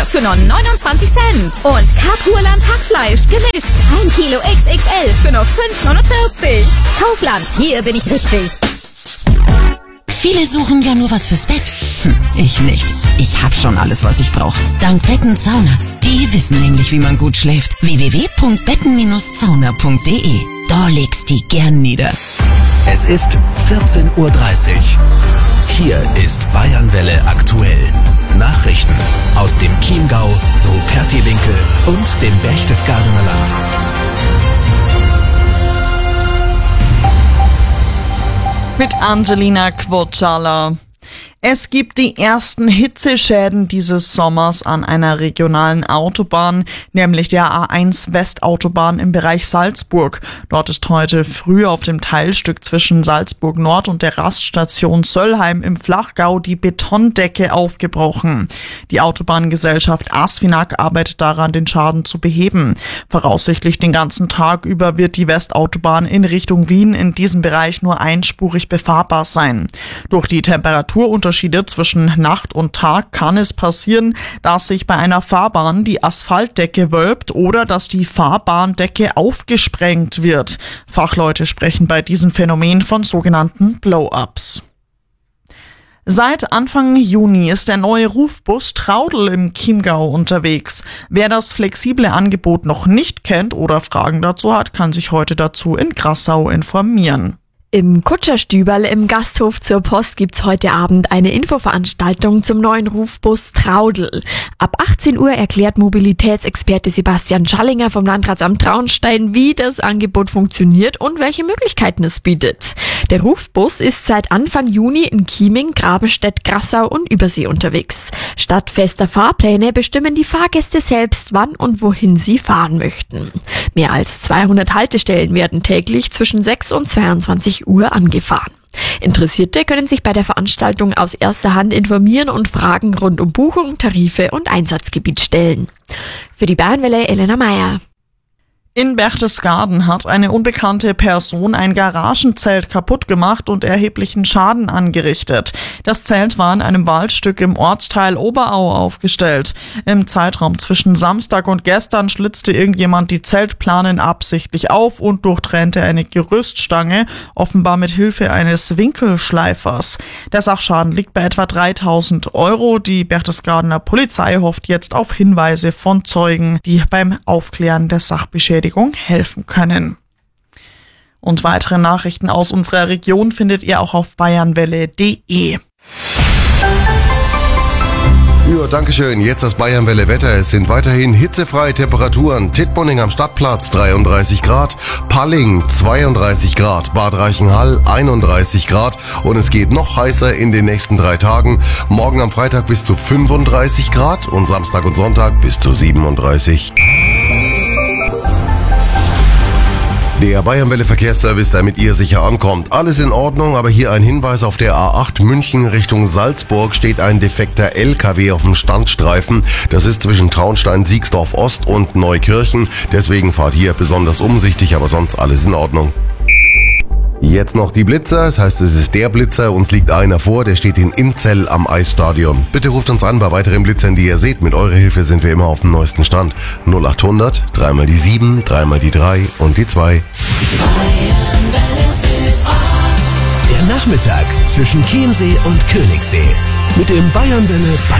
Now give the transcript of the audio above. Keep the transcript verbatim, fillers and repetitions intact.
für nur neunundzwanzig Cent. Und Kapurland Hackfleisch gemischt. ein Kilo X X L für nur fünf neunundvierzig. Kaufland, hier bin ich richtig. Viele suchen ja nur was fürs Bett. Hm, ich nicht. Ich hab schon alles, was ich brauche. Dank Betten Sauna. Die wissen nämlich, wie man gut schläft. w w w punkt betten Bindestrich sauna punkt de. Da legst die gern nieder. Es ist vierzehn Uhr dreißig. Hier ist Bayernwelle aktuell. Nachrichten aus dem Chiemgau, Rupertiwinkel und dem Berchtesgadener Land. Mit Angelina Quotschala. Es gibt die ersten Hitzeschäden dieses Sommers an einer regionalen Autobahn, nämlich der A eins Westautobahn im Bereich Salzburg. Dort ist heute früh auf dem Teilstück zwischen Salzburg Nord und der Raststation Söllheim im Flachgau die Betondecke aufgebrochen. Die Autobahngesellschaft Asfinag arbeitet daran, den Schaden zu beheben. Voraussichtlich den ganzen Tag über wird die Westautobahn in Richtung Wien in diesem Bereich nur einspurig befahrbar sein. Durch die Temperaturunterschiede zwischen Nacht und Tag kann es passieren, dass sich bei einer Fahrbahn die Asphaltdecke wölbt oder dass die Fahrbahndecke aufgesprengt wird. Fachleute sprechen bei diesem Phänomen von sogenannten Blow-ups. Seit Anfang Juni ist der neue Rufbus Traudl im Chiemgau unterwegs. Wer das flexible Angebot noch nicht kennt oder Fragen dazu hat, kann sich heute dazu in Grassau informieren. Im Kutscherstüberl im Gasthof zur Post gibt's heute Abend eine Infoveranstaltung zum neuen Rufbus Traudl. Ab achtzehn Uhr erklärt Mobilitätsexperte Sebastian Schallinger vom Landratsamt Traunstein, wie das Angebot funktioniert und welche Möglichkeiten es bietet. Der Rufbus ist seit Anfang Juni in Chieming, Grabenstedt, Grassau und Übersee unterwegs. Statt fester Fahrpläne bestimmen die Fahrgäste selbst, wann und wohin sie fahren möchten. Mehr als zweihundert Haltestellen werden täglich zwischen sechs und zweiundzwanzig Uhr angefahren. Interessierte können sich bei der Veranstaltung aus erster Hand informieren und Fragen rund um Buchung, Tarife und Einsatzgebiet stellen. Für die Bayernwelle Elena Meyer. In Berchtesgaden hat eine unbekannte Person ein Garagenzelt kaputt gemacht und erheblichen Schaden angerichtet. Das Zelt war in einem Waldstück im Ortsteil Oberau aufgestellt. Im Zeitraum zwischen Samstag und gestern schlitzte irgendjemand die Zeltplanen absichtlich auf und durchtrennte eine Gerüststange, offenbar mit Hilfe eines Winkelschleifers. Der Sachschaden liegt bei etwa dreitausend Euro. Die Berchtesgadener Polizei hofft jetzt auf Hinweise von Zeugen, die beim Aufklären der Sachbeschädigung helfen können. Und weitere Nachrichten aus unserer Region findet ihr auch auf bayernwelle punkt de. Ja, dankeschön. Jetzt das Bayernwelle Wetter. Es sind weiterhin hitzefreie Temperaturen. Tittmoning am Stadtplatz dreiunddreißig Grad, Palling zweiunddreißig Grad, Bad Reichenhall einunddreißig Grad und es geht noch heißer in den nächsten drei Tagen. Morgen am Freitag bis zu fünfunddreißig Grad und Samstag und Sonntag bis zu siebenunddreißig. Der Bayernwelle Verkehrsservice, damit ihr sicher ankommt. Alles in Ordnung, aber hier ein Hinweis: Auf der A acht München Richtung Salzburg steht ein defekter L K W auf dem Standstreifen. Das ist zwischen Traunstein, Siegsdorf Ost und Neukirchen. Deswegen fahrt hier besonders umsichtig, aber sonst alles in Ordnung. Jetzt noch die Blitzer, das heißt, es ist der Blitzer, uns liegt einer vor, der steht in Inzell am Eisstadion. Bitte ruft uns an bei weiteren Blitzern, die ihr seht. Mit eurer Hilfe sind wir immer auf dem neuesten Stand. null achthundert, dreimal die sieben, dreimal die drei und die zwei. Der Nachmittag zwischen Chiemsee und Königssee mit dem Bayernwelle